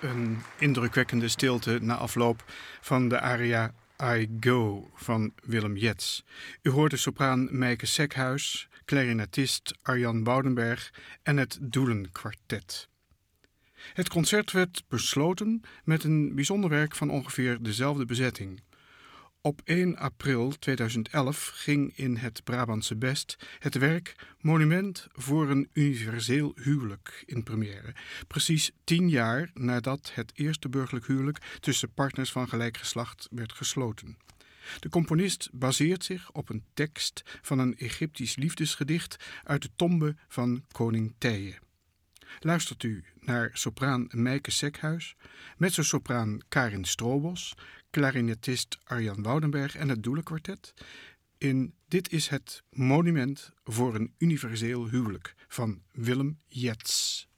Een indrukwekkende stilte na afloop van de aria I Go van Willem Jets. U hoort de sopraan Mijke Sekhuis, clarinetist Arjan Woudenberg en het Doelenkwartet. Het concert werd besloten met een bijzonder werk van ongeveer dezelfde bezetting. Op 1 april 2011 ging in het Brabantse Best het werk Monument voor een universeel huwelijk in première. Precies 10 jaar nadat het eerste burgerlijk huwelijk tussen partners van gelijk geslacht werd gesloten. De componist baseert zich op een tekst van een Egyptisch liefdesgedicht uit de tombe van koning Tije. Luistert u naar sopraan Mijke Sekhuis, mezzosopraan Karin Stroobos, clarinetist Arjan Woudenberg en het Doelenkwartet in Dit is het Monument voor een universeel huwelijk van Willem Jets.